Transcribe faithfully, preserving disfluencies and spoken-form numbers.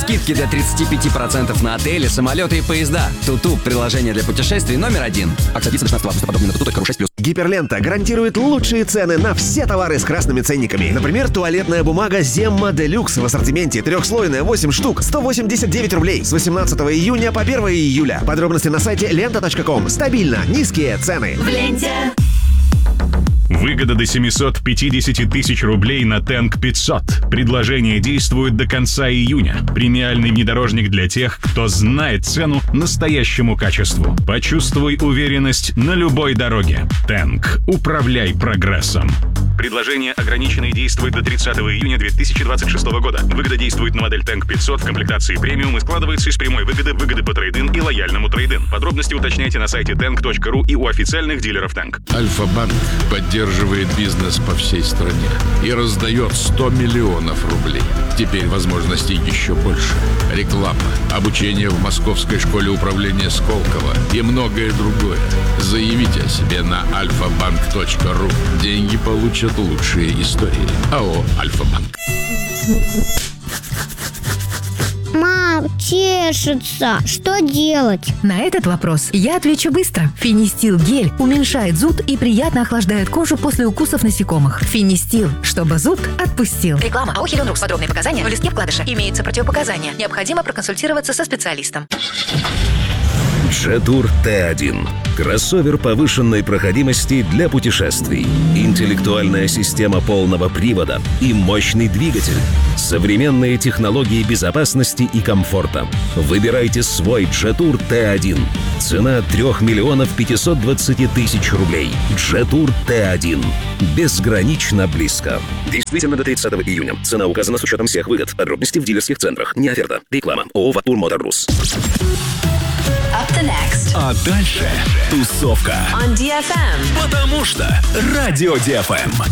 Скидки до тридцать пять процентов на отели, самолеты и поезда. Туту – приложение для путешествий номер один. Акция длится до шестнадцатого августа. Подробнее на туту точка ру шесть плюс. Гиперлента гарантирует лучшие цены на все товары с красными ценниками. Например, туалетная бумага Земма Делюкс в ассортименте трехслойная восемь штук, сто восемьдесят девять рублей с восемнадцатого июня по первого июля. Подробности на сайте лента точка ком. Стабильно низкие цены. В ленте. Выгода до семьсот пятьдесят тысяч рублей на Тэнк пятьсот. Предложение действует до конца июня. Премиальный внедорожник для тех, кто знает цену настоящему качеству. Почувствуй уверенность на любой дороге. Тэнк. Управляй прогрессом. Предложение ограничено и действует до тридцатого июня две тысячи двадцать шестого года. Выгода действует на модель Тэнк пятьсот в комплектации премиум и складывается из прямой выгоды, выгоды по трейд-ин и лояльному трейд-ин. Подробности уточняйте на сайте тэнк точка ру и у официальных дилеров Тэнк. Альфа-банк поддерживает бизнес по всей стране и раздает сто миллионов рублей. Теперь возможностей еще больше. Реклама, обучение в Московской школе управления Сколково и многое другое. Заявите о себе на альфа банк точка ру. Деньги получат лучшие истории. АО «Альфа-банк». Мам, чешется. Что делать? На этот вопрос я отвечу быстро. Финистил гель уменьшает зуд и приятно охлаждает кожу после укусов насекомых. Финистил, чтобы зуд отпустил. Реклама. АО «Хелионрукс». Подробные показания в листке вкладыша. Имеются противопоказания. Необходимо проконсультироваться со специалистом. Джетур Т один. Кроссовер повышенной проходимости для путешествий. Интеллектуальная система полного привода и мощный двигатель. Современные технологии безопасности и комфорта. Выбирайте свой Джетур Т один. Цена три миллиона пятьсот двадцать тысяч рублей. Джетур Т один. Безгранично близко. Действительно до тридцатого июня. Цена указана с учетом всех выгод. Подробности в дилерских центрах. Не оферта. Реклама. ООО «Ватур Моторрус». Up to next. А дальше тусовка. On ди эф эм. Потому что Радио ди эф эм.